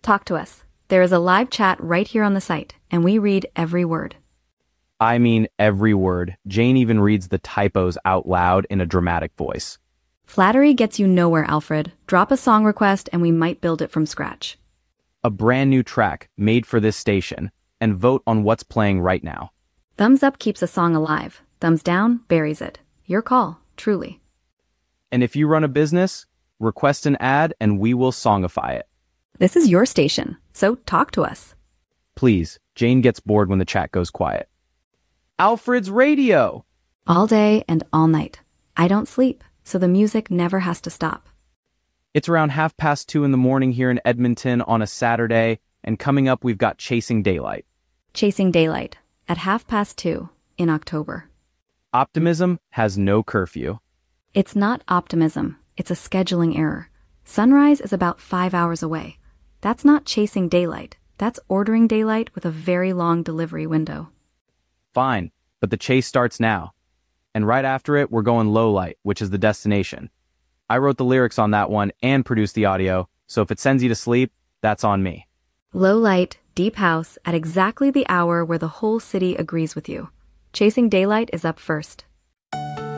talk to us. There is a live chat right here on the site, and we read every word. I mean every word. Jane even reads the typos out loud in a dramatic voice. Flattery gets you nowhere, Alfred. Drop a song request and we might build it from scratch. A brand new track made for this station, and vote on what's playing right now. Thumbs up keeps a song alive. Thumbs down buries it. Your call, truly. And if you run a business, request an ad and we will songify it. This is your station, so talk to us. Please, Jane gets bored when the chat goes quiet. Alfred's radio! All day and all night. I don't sleep, so the music never has to stop. It's around 2:30 in the morning here in Edmonton on a Saturday, and coming up we've got Chasing Daylight. Chasing Daylight, at 2:30 in October. Optimism has no curfew. It's not optimism, it's a scheduling error. Sunrise is about 5 hours away. That's not chasing daylight, that's ordering daylight with a very long delivery window. Fine, but the chase starts now. And right after it, we're going low light, which is the destination. I wrote the lyrics on that one and produced the audio, so if it sends you to sleep, that's on me. Low light, deep house, at exactly the hour where the whole city agrees with you. Chasing Daylight is up first.